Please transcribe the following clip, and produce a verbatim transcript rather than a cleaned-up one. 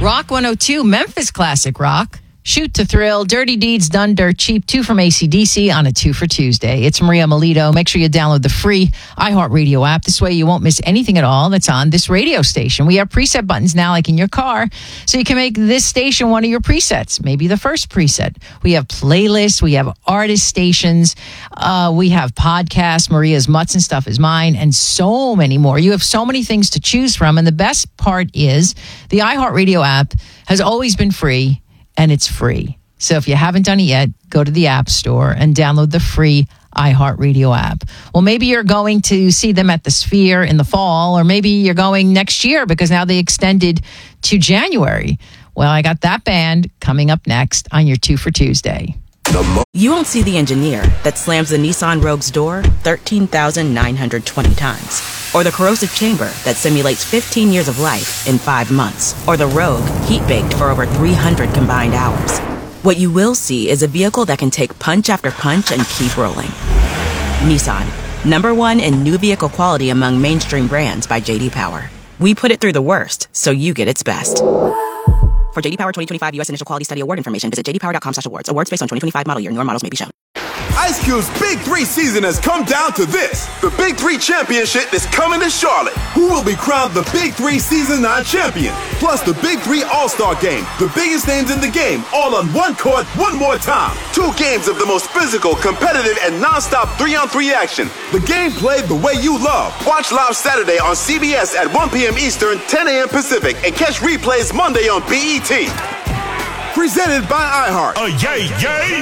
Rock one oh two, Memphis Classic Rock. Shoot to Thrill, Dirty Deeds Done Dirt Cheap, two from A C D C on a two for Tuesday. It's Maria Melito. Make sure you download the free iHeartRadio app. This way you won't miss anything at all that's on this radio station. We have preset buttons now like in your car, so you can make this station one of your presets, maybe the first preset. We have playlists, we have artist stations, uh, we have podcasts, Maria's Mutts and Stuff is Mine, and so many more. You have so many things to choose from, and the best part is the iHeartRadio app has always been free, and it's free. So if you haven't done it yet, go to the App Store and download the free iHeartRadio app. Well, maybe you're going to see them at the Sphere in the fall, or maybe you're going next year because now they extended to January. Well, I got that band coming up next on your Two for Tuesday. You won't see the engineer that slams the Nissan Rogue's door thirteen thousand nine hundred twenty times. Or the corrosive chamber that simulates fifteen years of life in five months. Or the Rogue heat-baked for over three hundred combined hours. What you will see is a vehicle that can take punch after punch and keep rolling. Nissan, number one in new vehicle quality among mainstream brands by J D Power. We put it through the worst, so you get its best. For J D Power twenty twenty-five U S Initial Quality Study Award information, visit j d power dot com slash awards. Awards based on twenty twenty-five model year. Newer models may be shown. Ice Cube's Big Three season has come down to this. The Big Three Championship is coming to Charlotte. Who will be crowned the Big Three Season nine champion? Plus the Big Three All-Star Game. The biggest names in the game, all on one court, one more time. Two games of the most physical, competitive, and non-stop three-on-three action. The game played the way you love. Watch live Saturday on C B S at one p.m. Eastern, ten a.m. Pacific, and catch replays Monday on B E T. Presented by iHeart. Oh, yay, yay!